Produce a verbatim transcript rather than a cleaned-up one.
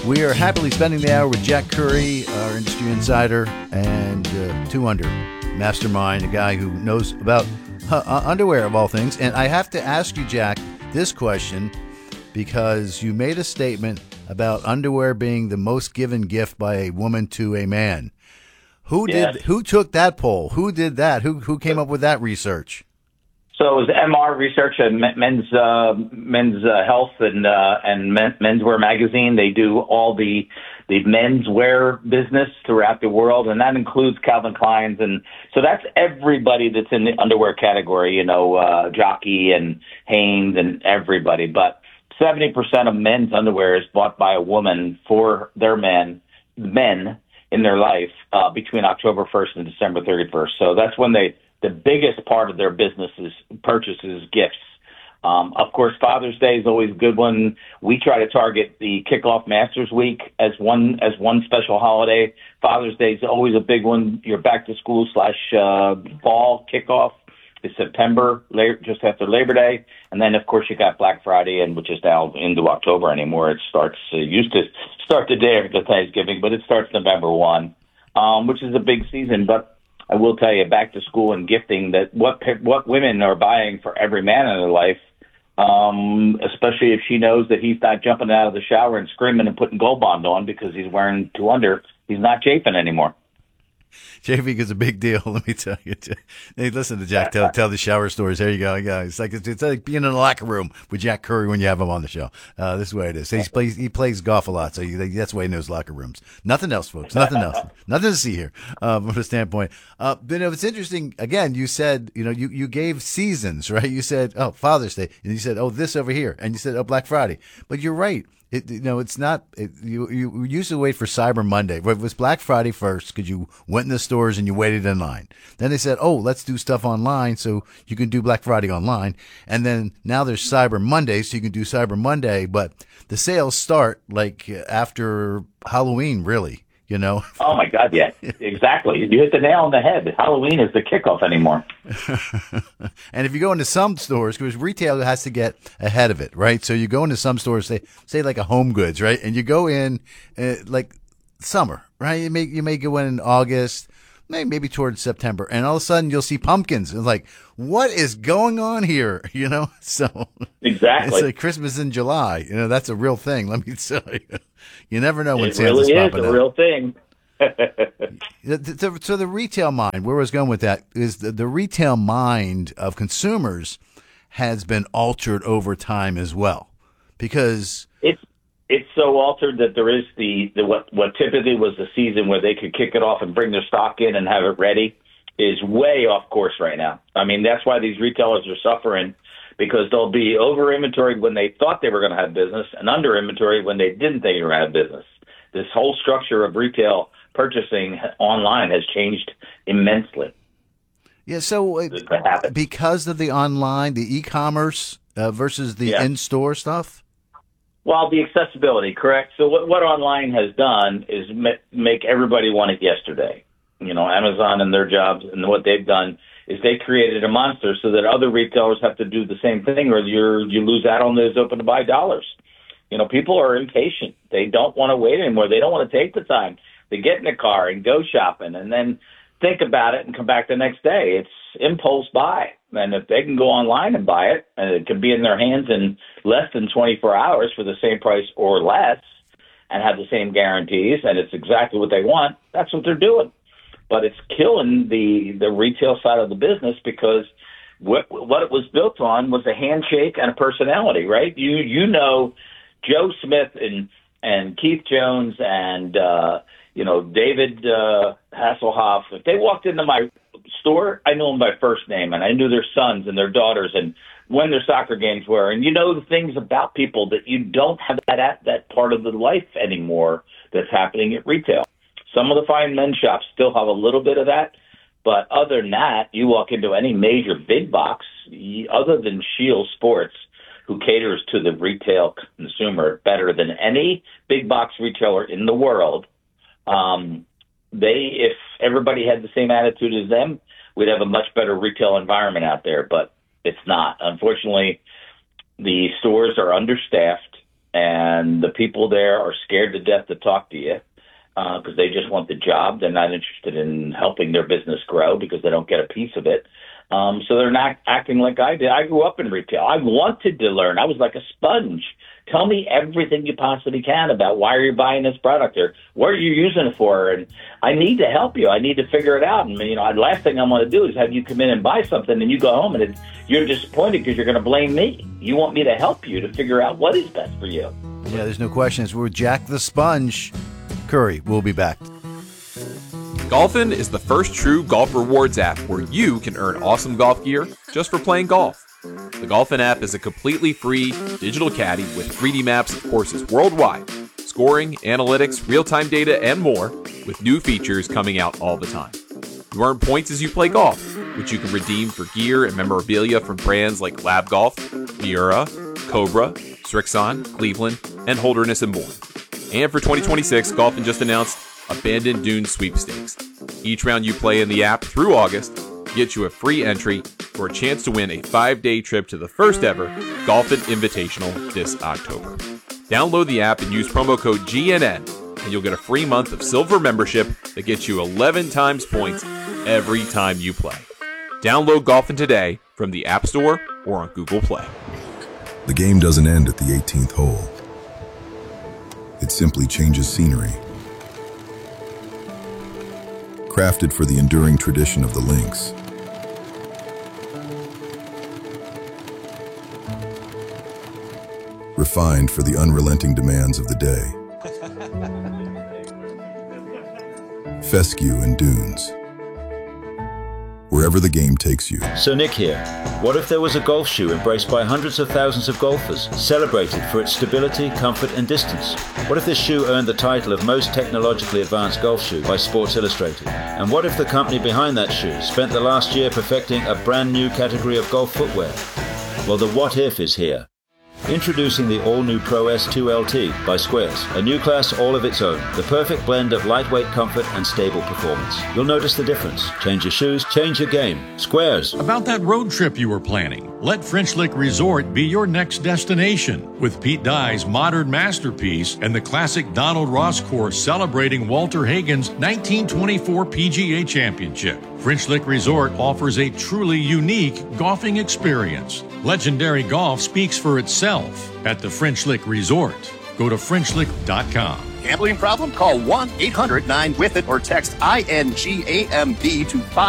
We are happily spending the hour with Jack Curry, our industry insider, and uh, Two Under, mastermind, a guy who knows about uh, underwear of all things. And I have to ask you, Jack, this question, because you made a statement about underwear being the most given gift by a woman to a man. Who Yes. did? Who took that poll? Who did that? Who who came up with that research? So it was M R Research and Men's uh, Men's uh, Health and uh, and men, Menswear Magazine. They do all the the menswear business throughout the world, and that includes Calvin Klein's, and so that's everybody that's in the underwear category. You know, uh, Jockey and Hanes and everybody. But seventy percent of men's underwear is bought by a woman for their men men in their life uh, between October first and December thirty-first. So that's when they. The biggest part of their business is purchases, gifts. Um, of course, Father's Day is always a good one. We try to target the Kickoff Masters Week as one as one special holiday. Father's Day is always a big one. Your back to school slash uh, fall kickoff is September, just after Labor Day, and then of course you got Black Friday, and which is now into October anymore. It starts uh, used to start the day after Thanksgiving, but it starts November first, um, which is a big season, but. I will tell you, back to school and gifting, that what what women are buying for every man in their life, um, especially if she knows that he's not jumping out of the shower and screaming and putting Gold Bond on because he's wearing two under, he's not chafing anymore. Chafing is a big deal, let me tell you. Hey, listen to Jack tell tell the shower stories. There you go. Yeah, it's like it's, it's like being in a locker room with Jack Curry when you have him on the show. Uh, this is the way it is. He plays he plays golf a lot, so you, that's why he knows locker rooms. Nothing else, folks. Nothing else. Nothing to see here uh, from a standpoint. Uh, but you know, it's interesting. Again, you said you know you, you gave seasons, right? You said oh Father's Day, and you said oh this over here, and you said oh Black Friday. But you're right. It, you know, it's not. It, you you used to wait for Cyber Monday. It was Black Friday first because you went in the stores and you waited in line. Then they said, "Oh, let's do stuff online, so you can do Black Friday online." And then now there's Cyber Monday, so you can do Cyber Monday. But the sales start like after Halloween, really. You know? Oh my God! Yeah, exactly. You hit the nail on the head. Halloween is the kickoff anymore. And if you go into some stores, because retail has to get ahead of it, right? So you go into some stores, say say like a Home Goods, right? And you go in uh, like summer, right? You may you may go in in August, maybe maybe towards September, and all of a sudden you'll see pumpkins. It's like, what is going on here? You know? So exactly, it's like Christmas in July. You know, that's a real thing. Let me tell you. You never know when it Santa's really popping is a out. real thing. So the retail mind, where I was going with that, is the, the retail mind of consumers has been altered over time as well, because it's it's so altered that there is the, the what what typically was the season where they could kick it off and bring their stock in and have it ready is way off course right now. I mean, that's why these retailers are suffering, because they'll be over inventoried when they thought they were going to have business and under inventoried when they didn't think they were going to have business. This whole structure of retail purchasing online has changed immensely. Yeah, so uh, because of the online, the e-commerce uh, versus the yeah. in-store stuff? Well, the accessibility, correct. So what, what online has done is ma- make everybody want it yesterday. You know, Amazon and their jobs and what they've done is they created a monster so that other retailers have to do the same thing, or you're, you lose out on those open to buy dollars. You know, people are impatient. They don't want to wait anymore. They don't want to take the time. They get in the car and go shopping and then think about it and come back the next day. It's impulse buy. And if they can go online and buy it, and it can be in their hands in less than twenty-four hours for the same price or less and have the same guarantees, and it's exactly what they want, that's what they're doing. But it's killing the, the retail side of the business, because what, what it was built on was a handshake and a personality, right? You you know Joe Smith and, and Keith Jones and, uh, you know, David uh, Hasselhoff. If they walked into my store, I knew them by first name, and I knew their sons and their daughters and when their soccer games were. And you know the things about people that you don't have that that part of the life anymore that's happening at retail. Some of the fine men's shops still have a little bit of that, but other than that, you walk into any major big box, other than Shield Sports, who caters to the retail consumer better than any big box retailer in the world. Um, they, if everybody had the same attitude as them, we'd have a much better retail environment out there, but it's not. Unfortunately, the stores are understaffed, and and the people there are scared to death to talk to you because uh, they just want the job. They're not interested in helping their business grow because they don't get a piece of it. Um, so they're not acting like I did. I grew up in retail. I wanted to learn. I was like a sponge. Tell me everything you possibly can about why are you buying this product or what are you using it for? And I need to help you. I need to figure it out. And, you know, the last thing I want to do is have you come in and buy something and you go home and it, you're disappointed because you're going to blame me. You want me to help you to figure out what is best for you. Yeah, there's no questions. We're Jack the Sponge Curry. We'll be back. Golfin is the first true golf rewards app where you can earn awesome golf gear just for playing golf. The Golfin app is a completely free digital caddy with three D maps of courses worldwide, scoring, analytics, real-time data, and more, with new features coming out all the time. You earn points as you play golf, which you can redeem for gear and memorabilia from brands like Lab Golf, Miura, Cobra, Srixon, Cleveland, and Holderness and more. And for twenty twenty-six, Golfin just announced Abandoned Dunes Sweepstakes. Each round you play in the app through August gets you a free entry for a chance to win a five-day trip to the first ever Golfin Invitational this October. Download the app and use promo code G N N, and you'll get a free month of silver membership that gets you eleven times points every time you play. Download Golfin today from the App Store or on Google Play. The game doesn't end at the eighteenth hole. It simply changes scenery. Crafted for the enduring tradition of the links. Refined for the unrelenting demands of the day. Fescue and Dunes. Wherever the game takes you. So Nick here. What if there was a golf shoe embraced by hundreds of thousands of golfers, celebrated for its stability, comfort and distance? What if this shoe earned the title of most technologically advanced golf shoe by Sports Illustrated? And what if the company behind that shoe spent the last year perfecting a brand new category of golf footwear? Well, the what if is here. Introducing the all-new Pro S two L T by Squares, a new class all of its own, the perfect blend of lightweight comfort and stable performance. You'll notice the difference. Change your shoes, change your game. Squares. About that road trip you were planning, let French Lick Resort be your next destination. With Pete Dye's modern masterpiece and the classic Donald Ross course celebrating Walter Hagen's nineteen twenty-four P G A Championship. French Lick Resort offers a truly unique golfing experience. Legendary golf speaks for itself at the French Lick Resort. Go to French Lick dot com. Gambling problem? Call one eight hundred nine with it or text I N G A M B to five